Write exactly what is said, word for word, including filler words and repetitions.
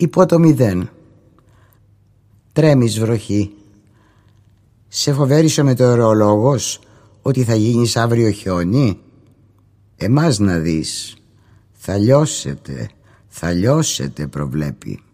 υπό το μηδέν. Τρέμεις βροχή. Σε φοβέρισε ο μετεωρολόγος ότι θα γίνεις αύριο χιόνι? Εμάς να δεις. Θα λιώσετε, θα λιώσετε προβλέπει.